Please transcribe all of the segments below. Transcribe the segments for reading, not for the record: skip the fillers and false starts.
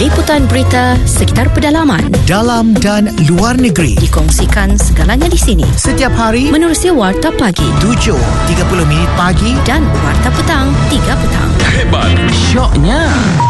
Liputan berita sekitar pedalaman, dalam dan luar negeri, dikongsikan segalanya di sini. Setiap hari menerusi Warta Pagi 7.30 pagi dan Warta Petang 3 petang. Hebat, syoknya.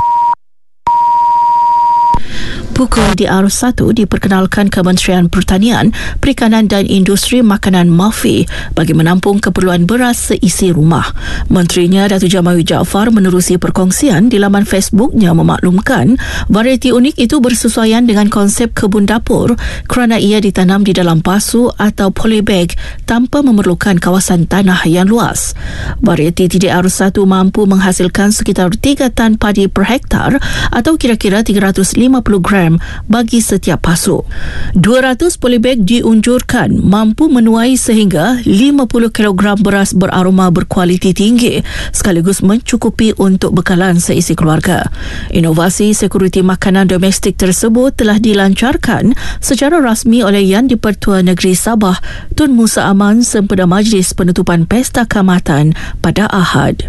Pukul di Arus 1 diperkenalkan Kementerian Pertanian, Perikanan dan Industri Makanan MAFI bagi menampung keperluan beras seisi rumah. Menterinya Datuk Jamawi Jaafar menerusi perkongsian di laman Facebooknya memaklumkan varieti unik itu bersesuaian dengan konsep kebun dapur kerana ia ditanam di dalam pasu atau polybag tanpa memerlukan kawasan tanah yang luas. Varieti di Arus 1 mampu menghasilkan sekitar 3 tan padi per hektar atau kira-kira 350 gram bagi setiap pasu. 200 polybag diunjurkan mampu menuai sehingga 50 kg beras beraroma berkualiti tinggi sekaligus mencukupi untuk bekalan seisi keluarga. Inovasi sekuriti makanan domestik tersebut telah dilancarkan secara rasmi oleh Yang di-Pertua Negeri Sabah Tun Musa Aman sempena Majlis Penutupan Pesta Kaamatan pada Ahad.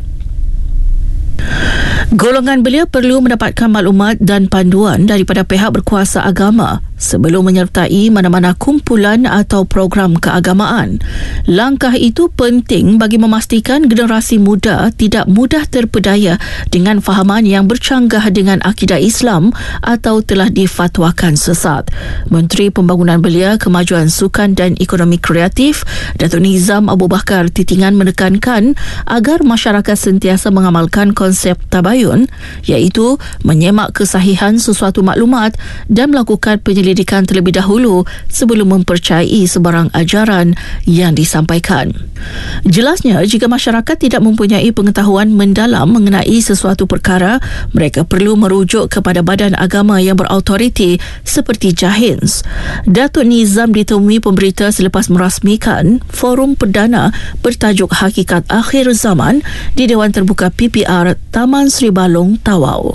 Golongan belia perlu mendapatkan maklumat dan panduan daripada pihak berkuasa agama sebelum menyertai mana-mana kumpulan atau program keagamaan. Langkah itu penting bagi memastikan generasi muda tidak mudah terpedaya dengan fahaman yang bercanggah dengan akidah Islam atau telah difatwakan sesat. Menteri Pembangunan Belia, Kemajuan Sukan dan Ekonomi Kreatif, Datuk Nizam Abu Bakar Titingan menekankan agar masyarakat sentiasa mengamalkan konsep tabayun, iaitu menyemak kesahihan sesuatu maklumat dan melakukan penyelidikan terlebih dahulu sebelum mempercayai sebarang ajaran yang disampaikan. Jelasnya, jika masyarakat tidak mempunyai pengetahuan mendalam mengenai sesuatu perkara, mereka perlu merujuk kepada badan agama yang berautoriti seperti JAHINS. Datuk Nizam ditemui pemberita selepas merasmikan forum perdana bertajuk Hakikat Akhir Zaman di Dewan Terbuka PPR Taman Sri Balong, Tawau.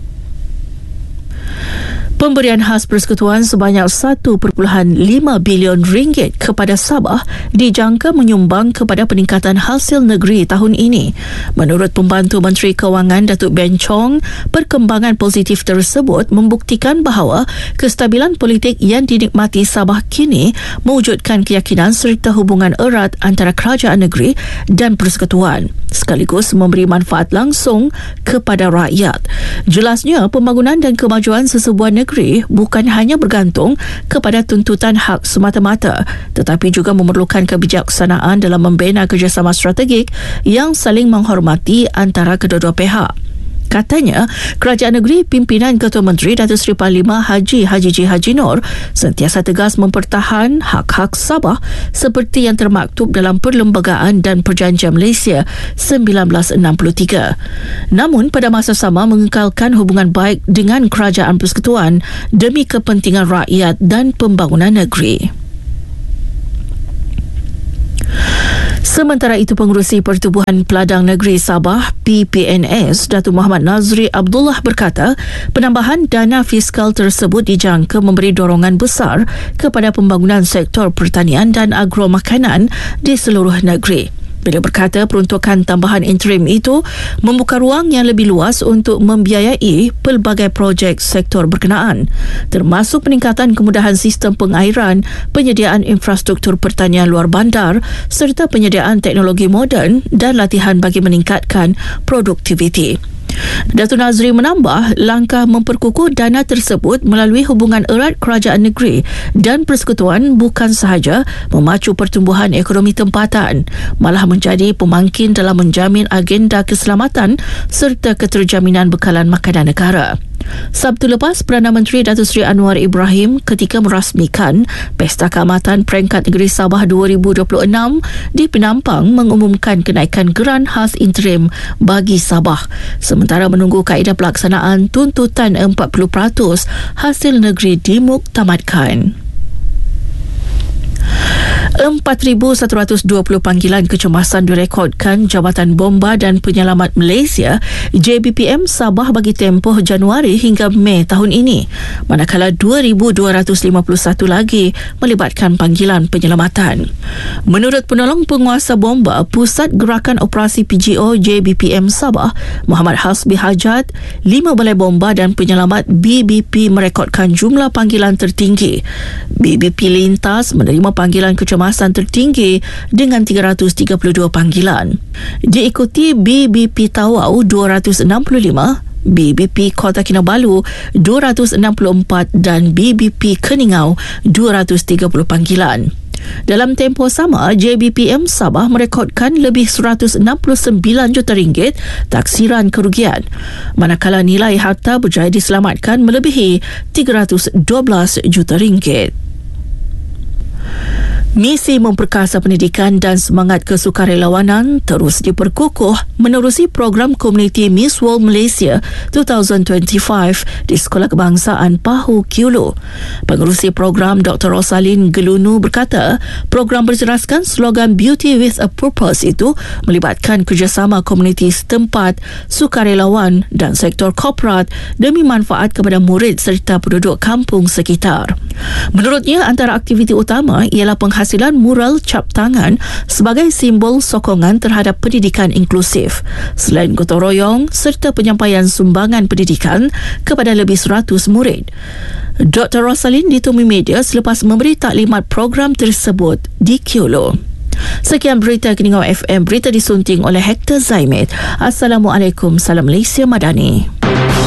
Pemberian khas persekutuan sebanyak 1.5 bilion ringgit kepada Sabah dijangka menyumbang kepada peningkatan hasil negeri tahun ini. Menurut Pembantu Menteri Kewangan Datuk Ben Chong, perkembangan positif tersebut membuktikan bahawa kestabilan politik yang dinikmati Sabah kini mewujudkan keyakinan serta hubungan erat antara kerajaan negeri dan persekutuan, sekaligus memberi manfaat langsung kepada rakyat. Jelasnya, pembangunan dan kemajuan sesebuah negeri bukan hanya bergantung kepada tuntutan hak semata-mata, tetapi juga memerlukan kebijaksanaan dalam membina kerjasama strategik yang saling menghormati antara kedua-dua pihak. Katanya, Kerajaan Negeri pimpinan Ketua Menteri Datuk Seri Panglima Haji J. Haji Nur sentiasa tegas mempertahan hak-hak Sabah seperti yang termaktub dalam Perlembagaan dan Perjanjian Malaysia 1963. Namun, pada masa sama mengekalkan hubungan baik dengan Kerajaan Persekutuan demi kepentingan rakyat dan pembangunan negeri. Sementara itu, Pengerusi Pertubuhan Peladang Negeri Sabah PPNS Datuk Muhammad Nazri Abdullah berkata penambahan dana fiskal tersebut dijangka memberi dorongan besar kepada pembangunan sektor pertanian dan agromakanan di seluruh negeri. Beliau berkata peruntukan tambahan interim itu membuka ruang yang lebih luas untuk membiayai pelbagai projek sektor berkenaan, termasuk peningkatan kemudahan sistem pengairan, penyediaan infrastruktur pertanian luar bandar serta penyediaan teknologi moden dan latihan bagi meningkatkan produktiviti. Datuk Nazri menambah langkah memperkukuh dana tersebut melalui hubungan erat kerajaan negeri dan persekutuan bukan sahaja memacu pertumbuhan ekonomi tempatan, malah menjadi pemangkin dalam menjamin agenda keselamatan serta keterjaminan bekalan makanan negara. Sabtu lepas, Perdana Menteri Datuk Seri Anwar Ibrahim ketika merasmikan Pesta Kaamatan Peringkat Negeri Sabah 2026 di Penampang mengumumkan kenaikan geran khas interim bagi Sabah sementara menunggu kaedah pelaksanaan tuntutan 40% hasil negeri dimuktamadkan. 4,120 panggilan kecemasan direkodkan Jabatan Bomba dan Penyelamat Malaysia JBPM Sabah bagi tempoh Januari hingga Mei tahun ini, manakala 2,251 lagi melibatkan panggilan penyelamatan. Menurut penolong penguasa bomba Pusat Gerakan Operasi PGO JBPM Sabah, Muhammad Hasbi Hajat, 5 balai bomba dan penyelamat BBP merekodkan jumlah panggilan tertinggi. BBP Lintas menerima panggilan kecemasan tertinggi dengan 332 panggilan. Diikuti BBP Tawau 265, BBP Kota Kinabalu 264 dan BBP Keningau 230 panggilan. Dalam tempoh sama, JBPM Sabah merekodkan lebih RM169 juta taksiran kerugian, manakala nilai harta berjaya diselamatkan melebihi RM312 juta. Misi memperkasa pendidikan dan semangat kesukarelawanan terus diperkukuh menerusi program komuniti Miss World Malaysia 2025 di Sekolah Kebangsaan Pahu Kiulu. Pengerusi program Dr. Rosalyn Gelunu berkata, program berceraskan slogan Beauty with a Purpose itu melibatkan kerjasama komuniti setempat, sukarelawan dan sektor korporat demi manfaat kepada murid serta penduduk kampung sekitar. Menurutnya, antara aktiviti utama ialah penghasilan mural cap tangan sebagai simbol sokongan terhadap pendidikan inklusif, selain gotong royong serta penyampaian sumbangan pendidikan kepada lebih 100 murid. Dr. Rosalyn ditemui media selepas memberi taklimat program tersebut di Kiulu. Sekian berita Keningau FM, berita disunting oleh Hector Zaimed. Assalamualaikum, salam Malaysia Madani.